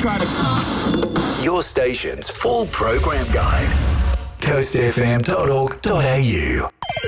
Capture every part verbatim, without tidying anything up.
try to... Your station's full program guide. coast f m dot org dot a u.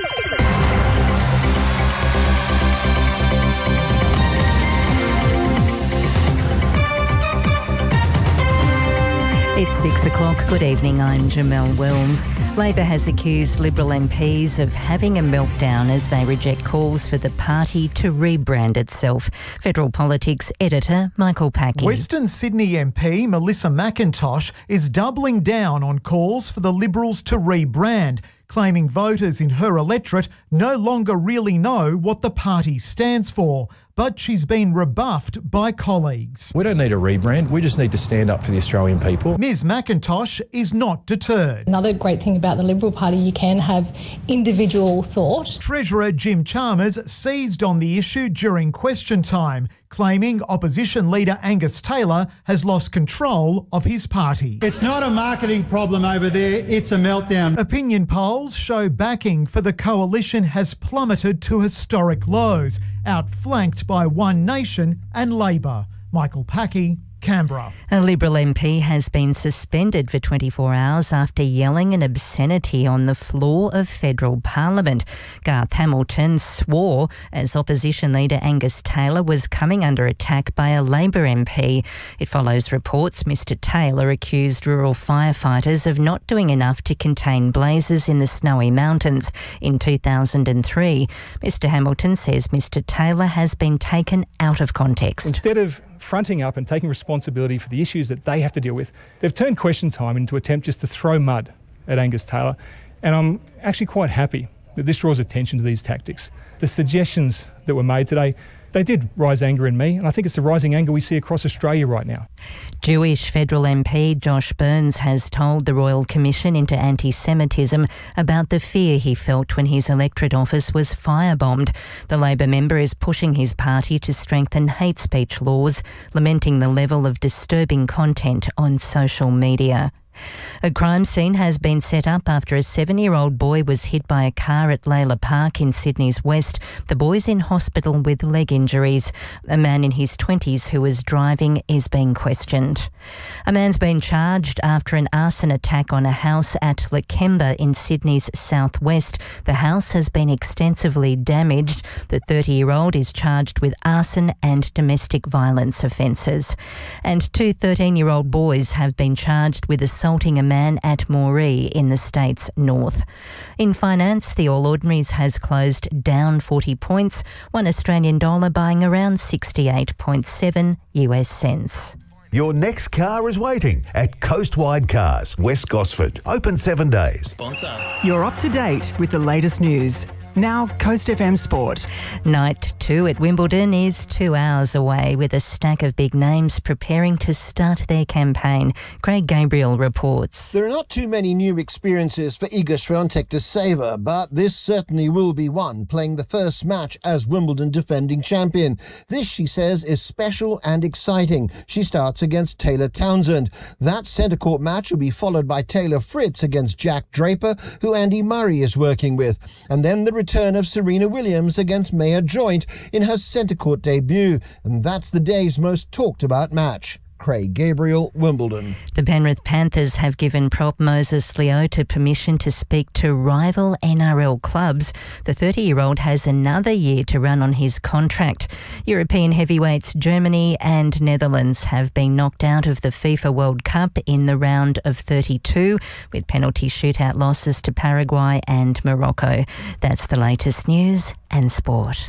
It's six o'clock. Good evening, I'm Jamelle Wells. Labor has accused Liberal M Ps of having a meltdown as they reject calls for the party to rebrand itself. Federal Politics editor Michael Packy. Western Sydney M P Melissa McIntosh is doubling down on calls for the Liberals to rebrand, claiming voters in her electorate no longer really know what the party stands for. But she's been rebuffed by colleagues. We don't need a rebrand, we just need to stand up for the Australian people. Ms McIntosh is not deterred. Another great thing about the Liberal Party, you can have individual thought. Treasurer Jim Chalmers seized on the issue during question time, claiming opposition leader Angus Taylor has lost control of his party. It's not a marketing problem over there, it's a meltdown. Opinion polls show backing for the coalition has plummeted to historic lows, outflanked by One Nation and Labor. Michael Packy, Canberra. A Liberal M P has been suspended for twenty-four hours after yelling an obscenity on the floor of federal parliament. Garth Hamilton swore as opposition leader Angus Taylor was coming under attack by a Labor M P. It follows reports Mr Taylor accused rural firefighters of not doing enough to contain blazes in the Snowy Mountains in two thousand three. Mr Hamilton says Mr Taylor has been taken out of context. Instead of fronting up and taking responsibility for the issues that they have to deal with, they've turned question time into an attempt just to throw mud at Angus Taylor. And I'm actually quite happy that this draws attention to these tactics. The suggestions that were made today, they did rise anger in me, and I think it's the rising anger we see across Australia right now. Jewish federal M P Josh Burns has told the Royal Commission into Anti-Semitism about the fear he felt when his electorate office was firebombed. The Labor member is pushing his party to strengthen hate speech laws, lamenting the level of disturbing content on social media. A crime scene has been set up after a seven-year-old boy was hit by a car at Layla Park in Sydney's west. The boy's in hospital with leg injuries. A man in his twenties who was driving is being questioned. A man's been charged after an arson attack on a house at Lakemba in Sydney's southwest. The house has been extensively damaged. The thirty-year-old is charged with arson and domestic violence offences. And two thirteen-year-old boys have been charged with assault assaulting a man at Moree in the state's north. In finance, the All Ordinaries has closed down forty points, one Australian dollar buying around sixty-eight point seven U S cents. Your next car is waiting at Coastwide Cars, West Gosford. Open seven days. Sponsor. You're up to date with the latest news. Now, Coast F M Sport. Night two at Wimbledon is two hours away, with a stack of big names preparing to start their campaign. Craig Gabriel reports. There are not too many new experiences for Iga Swiatek to savour, but this certainly will be one, playing the first match as Wimbledon defending champion. This, she says, is special and exciting. She starts against Taylor Townsend. That centre court match will be followed by Taylor Fritz against Jack Draper, who Andy Murray is working with. And then the return of Serena Williams against Maya Joint in her centre court debut. And that's the day's most talked about match. Craig Gabriel, Wimbledon. The Penrith Panthers have given prop Moses Leota permission to speak to rival N R L clubs. The thirty-year-old has another year to run on his contract. European heavyweights Germany and Netherlands have been knocked out of the FIFA World Cup in the round of thirty-two, with penalty shootout losses to Paraguay and Morocco. That's the latest news and sport.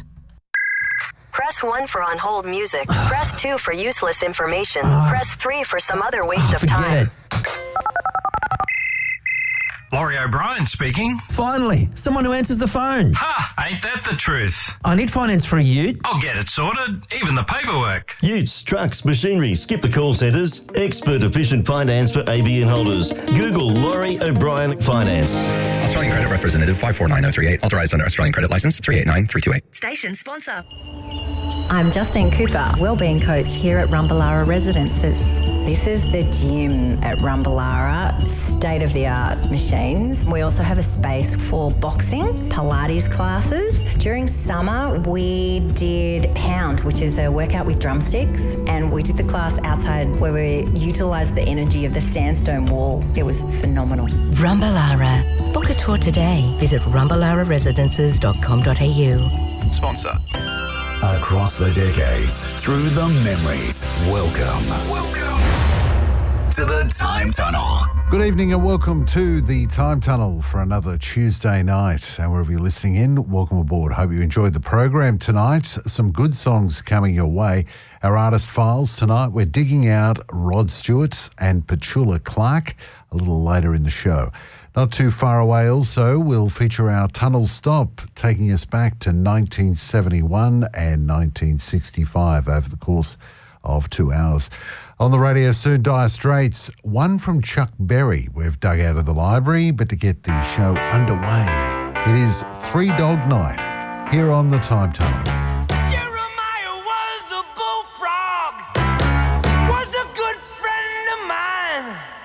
Press one for on-hold music. Press two for useless information. Uh, Press three for some other waste oh, of time. It. Laurie O'Brien speaking. Finally, someone who answers the phone. Ha! Ain't that the truth? I need finance for a ute. I'll get it sorted, even the paperwork. Utes, trucks, machinery, skip the call centres. Expert efficient finance for A B N holders. Google Laurie O'Brien Finance. Australian Credit Representative five four nine zero three eight. Authorised under Australian Credit Licence three eight nine three two eight. Station sponsor. I'm Justine Cooper, Wellbeing Coach here at Rumballara Residences. This is the gym at Rumballara, state-of-the-art machines. We also have a space for boxing, Pilates classes. During summer, we did Pound, which is a workout with drumsticks, and we did the class outside where we utilised the energy of the sandstone wall. It was phenomenal. Rumballara. Book a tour today. Visit rumballara residences dot com dot a u. Sponsor. Across the decades, through the memories, welcome, welcome to the Time Tunnel. Good evening and welcome to the Time Tunnel for another Tuesday night. And wherever you're listening in, welcome aboard. Hope you enjoyed the program tonight. Some good songs coming your way. Our artist files tonight, we're digging out Rod Stewart and Petula Clark a little later in the show. Not too far away also, we'll feature our Tunnel Stop, taking us back to nineteen seventy-one and nineteen sixty-five over the course of two hours. On the radio soon, Dire Straits, one from Chuck Berry we've dug out of the library, but to get the show underway, it is Three Dog Night here on the Time Tunnel. Jeremiah was a bullfrog, was a good friend of mine.